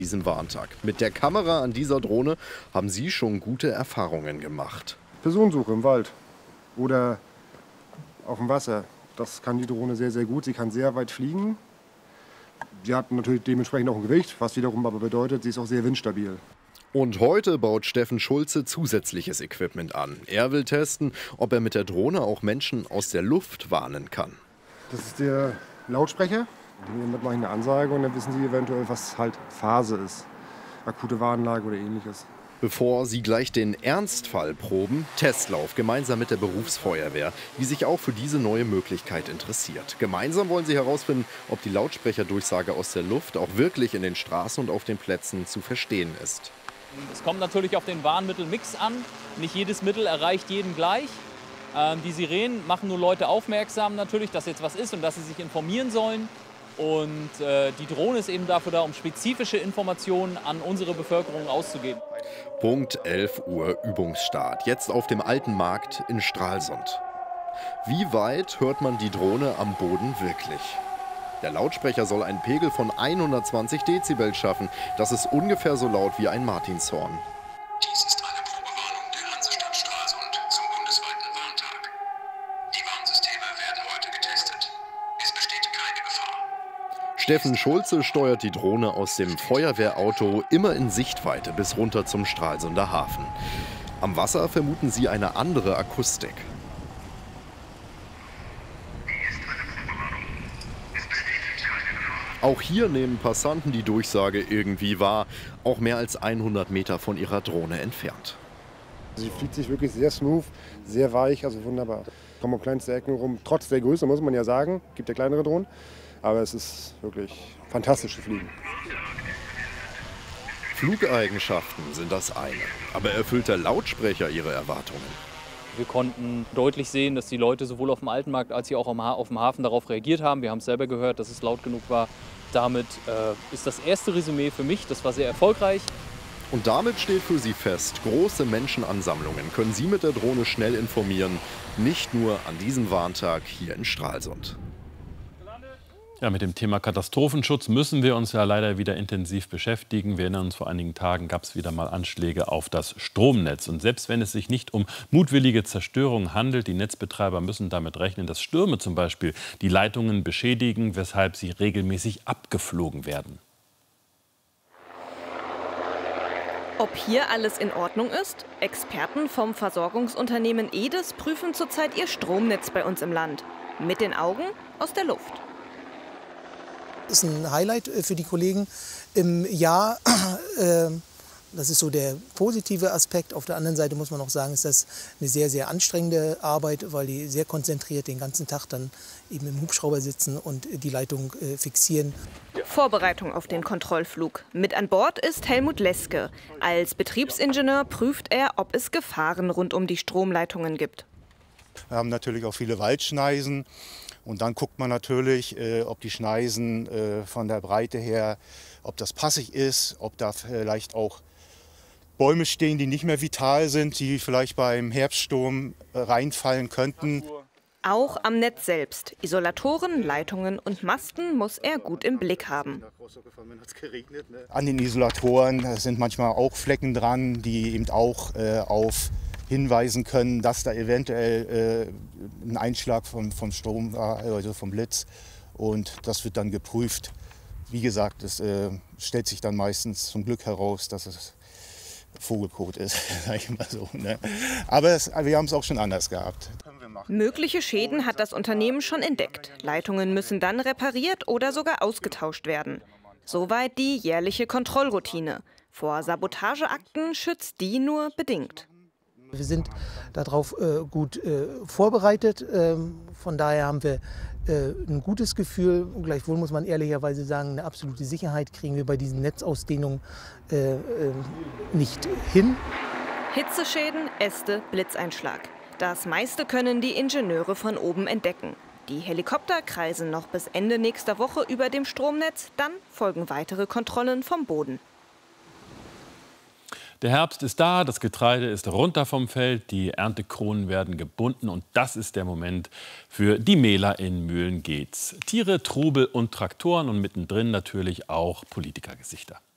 Diesem Warntag. Mit der Kamera an dieser Drohne haben Sie schon gute Erfahrungen gemacht. Personensuche im Wald oder auf dem Wasser. Das kann die Drohne sehr, sehr gut. Sie kann sehr weit fliegen. Sie hat natürlich dementsprechend auch ein Gewicht, was wiederum aber bedeutet, sie ist auch sehr windstabil. Und heute baut Steffen Schulze zusätzliches Equipment an. Er will testen, ob er mit der Drohne auch Menschen aus der Luft warnen kann. Das ist der Lautsprecher. Hiermit mache ich eine Ansage und dann wissen Sie eventuell, was halt Phase ist. Akute Warnlage oder ähnliches. Bevor Sie gleich den Ernstfall proben, Testlauf gemeinsam mit der Berufsfeuerwehr, die sich auch für diese neue Möglichkeit interessiert. Gemeinsam wollen Sie herausfinden, ob die Lautsprecherdurchsage aus der Luft auch wirklich in den Straßen und auf den Plätzen zu verstehen ist. Es kommt natürlich auf den Warnmittelmix an. Nicht jedes Mittel erreicht jeden gleich. Die Sirenen machen nur Leute aufmerksam natürlich, dass jetzt was ist und dass sie sich informieren sollen. Und die Drohne ist eben dafür da, um spezifische Informationen an unsere Bevölkerung auszugeben. Punkt 11 Uhr Übungsstart. Jetzt auf dem Alten Markt in Stralsund. Wie weit hört man die Drohne am Boden wirklich? Der Lautsprecher soll einen Pegel von 120 Dezibel schaffen. Das ist ungefähr so laut wie ein Martinshorn. Dies ist eine Probewarnung der Hansestadt Stralsund zum bundesweiten Warntag. Die Warnsysteme werden heute getestet. Es besteht keine Gefahr. Steffen Schulze steuert die Drohne aus dem Feuerwehrauto immer in Sichtweite bis runter zum Stralsunder Hafen. Am Wasser vermuten sie eine andere Akustik. Auch hier nehmen Passanten die Durchsage irgendwie wahr, auch mehr als 100 Meter von ihrer Drohne entfernt. Sie fliegt sich wirklich sehr smooth, sehr weich, also wunderbar. Kommen um kleinste Ecken rum, trotz der Größe muss man ja sagen, gibt ja kleinere Drohnen, aber es ist wirklich fantastisch zu fliegen. Flugeigenschaften sind das eine, aber erfüllt der Lautsprecher ihre Erwartungen? Wir konnten deutlich sehen, dass die Leute sowohl auf dem Alten Markt als auch auf dem Hafen darauf reagiert haben. Wir haben es selber gehört, dass es laut genug war. Damit ist das erste Resümee für mich, das war sehr erfolgreich. Und damit steht für Sie fest, große Menschenansammlungen können Sie mit der Drohne schnell informieren, nicht nur an diesem Warntag hier in Stralsund. Ja, mit dem Thema Katastrophenschutz müssen wir uns ja leider wieder intensiv beschäftigen. Wir erinnern uns, vor einigen Tagen gab es wieder mal Anschläge auf das Stromnetz. Und selbst wenn es sich nicht um mutwillige Zerstörung handelt, die Netzbetreiber müssen damit rechnen, dass Stürme zum Beispiel die Leitungen beschädigen, weshalb sie regelmäßig abgeflogen werden. Ob hier alles in Ordnung ist? Experten vom Versorgungsunternehmen EDES prüfen zurzeit ihr Stromnetz bei uns im Land. Mit den Augen aus der Luft. Das ist ein Highlight für die Kollegen im Jahr. Das ist so der positive Aspekt. Auf der anderen Seite muss man auch sagen, ist das eine sehr, sehr anstrengende Arbeit, weil die sehr konzentriert den ganzen Tag dann eben im Hubschrauber sitzen und die Leitung fixieren. Vorbereitung auf den Kontrollflug. Mit an Bord ist Helmut Leske. Als Betriebsingenieur prüft er, ob es Gefahren rund um die Stromleitungen gibt. Wir haben natürlich auch viele Waldschneisen. Und dann guckt man natürlich, ob die Schneisen von der Breite her, ob das passig ist, ob da vielleicht auch Bäume stehen, die nicht mehr vital sind, die vielleicht beim Herbststurm reinfallen könnten. Auch am Netz selbst. Isolatoren, Leitungen und Masten muss er gut im Blick haben. An den Isolatoren sind manchmal auch Flecken dran, die eben auch auf hinweisen können, dass da eventuell ein Einschlag vom Strom war, also vom Blitz. Und das wird dann geprüft. Wie gesagt, es stellt sich dann meistens zum Glück heraus, dass es Vogelkot ist, sag ich mal so. Ne? Aber wir haben es auch schon anders gehabt. Mögliche Schäden hat das Unternehmen schon entdeckt. Leitungen müssen dann repariert oder sogar ausgetauscht werden. Soweit die jährliche Kontrollroutine. Vor Sabotageakten schützt die nur bedingt. Wir sind darauf gut vorbereitet. Von daher haben wir ein gutes Gefühl. Gleichwohl muss man ehrlicherweise sagen, eine absolute Sicherheit kriegen wir bei diesen Netzausdehnungen nicht hin. Hitzeschäden, Äste, Blitzeinschlag. Das meiste können die Ingenieure von oben entdecken. Die Helikopter kreisen noch bis Ende nächster Woche über dem Stromnetz. Dann folgen weitere Kontrollen vom Boden. Der Herbst ist da, das Getreide ist runter vom Feld, die Erntekronen werden gebunden und das ist der Moment für die Mähler in Mühlen-Geetz. Tiere, Trubel und Traktoren und mittendrin natürlich auch Politikergesichter.